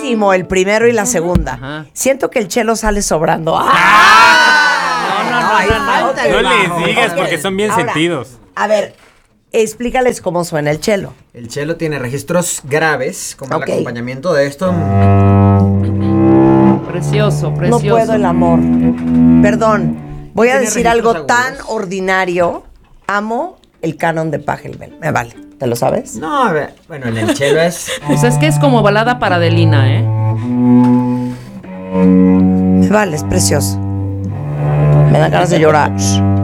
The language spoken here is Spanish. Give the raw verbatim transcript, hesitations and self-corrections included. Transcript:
padrísimo el primero y la segunda. Ajá. Siento que el cello sale sobrando. ¡Ah! No, no, no, Ahí no, no. falta el No bajo. les digas Ok. porque son bien Ahora, sentidos. A ver, explícales cómo suena el cello. El cello tiene registros graves, como Ok. el acompañamiento de esto. Precioso, No precioso. puedo el amor. Perdón, voy a Tiene decir registros algo tan agudos. ordinario. Amo el canon de Pachelbel. Me vale. ¿Te lo sabes? No, a ver, bueno, en el cello es... Pues es que es como balada para Adelina, ¿eh? Me vale, es precioso. Me dan ganas de llorar.